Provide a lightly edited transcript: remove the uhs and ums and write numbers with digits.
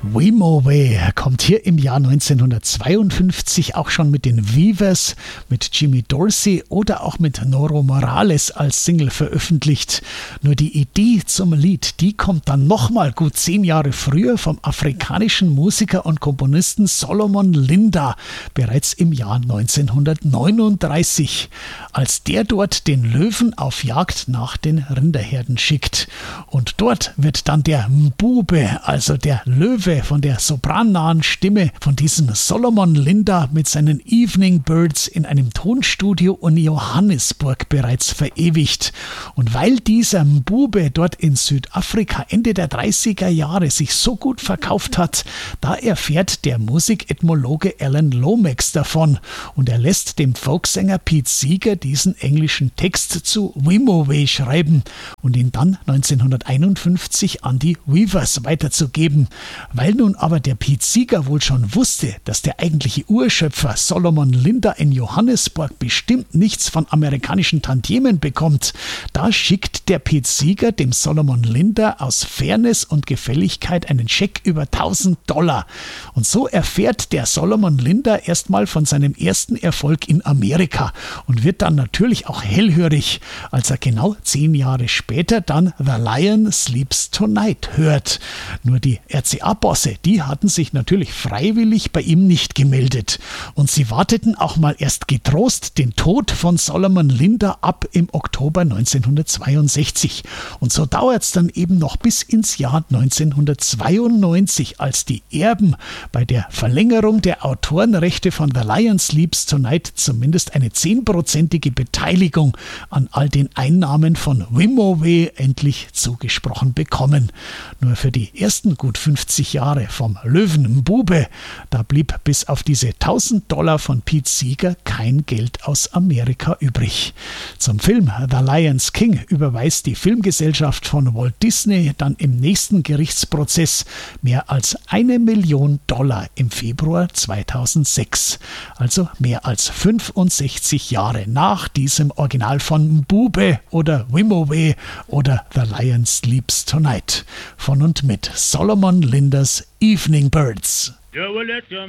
Wimowe kommt hier im Jahr 1952 auch schon mit den Weavers, mit Jimmy Dorsey oder auch mit Noro Morales als Single veröffentlicht. Nur die Idee zum Lied, die kommt dann nochmal gut 10 Jahre früher vom afrikanischen Musiker und Komponisten Solomon Linda, bereits im Jahr 1939, als der dort den Löwen auf Jagd nach den Rinderherden schickt. Und dort wird dann der Mbube, also der Löwe, von der soprannahen Stimme von diesem Solomon Linda mit seinen Evening Birds in einem Tonstudio in Johannesburg bereits verewigt. Und weil dieser Mbube dort in Südafrika Ende der 30er Jahre sich so gut verkauft hat, da erfährt der Musikethnologe Alan Lomax davon und er lässt dem Folksänger Pete Seeger diesen englischen Text zu Wimowe schreiben und ihn dann 1951 an die Weavers weiterzugeben. Weil nun aber der Pete Seeger wohl schon wusste, dass der eigentliche Urschöpfer Solomon Linda in Johannesburg bestimmt nichts von amerikanischen Tantiemen bekommt, da schickt der Pete Seeger dem Solomon Linda aus Fairness und Gefälligkeit einen Scheck über $1000. Und so erfährt der Solomon Linda erstmal von seinem ersten Erfolg in Amerika und wird dann natürlich auch hellhörig, als er genau 10 Jahre später dann The Lion Sleeps Tonight hört. Nur die RCA-Bosse, die hatten sich natürlich freiwillig bei ihm nicht gemeldet. Und sie warteten auch mal erst getrost den Tod von Solomon Linda ab im Oktober 1962. Und so dauert es dann eben noch bis ins Jahr 1992, als die Erben bei der Verlängerung der Autorenrechte von The Lion Sleeps Tonight zumindest eine 10%ige Beteiligung an all den Einnahmen von Wimowe endlich zugesprochen bekommen. Nur für die ersten gut 50 Jahre vom Löwen Mbube, da blieb bis auf diese $1000 von Pete Seeger kein Geld aus Amerika übrig. Zum Film The Lion's King überweist die Filmgesellschaft von Walt Disney dann im nächsten Gerichtsprozess mehr als $1 Million im Februar 2006. Also mehr als 65 Jahre nach diesem Original von Mbube oder Wimowe oder The Lion Sleeps Tonight. Von und mit Solomon Lindas Evening Birds.